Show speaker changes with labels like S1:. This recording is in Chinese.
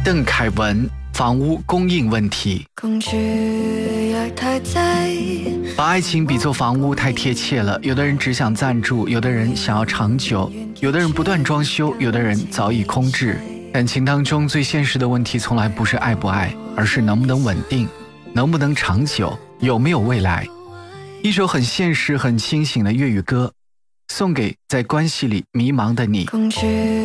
S1: 邓凯文，房屋供应问题。把爱情比作房屋太贴切了，有的人只想暂住，有的人想要长久，有的人不断装修，有的人早已空置。感情当中最现实的问题从来不是爱不爱，而是能不能稳定，能不能长久，有没有未来。一首很现实很清醒的粤语歌，送给在关系里迷茫的你。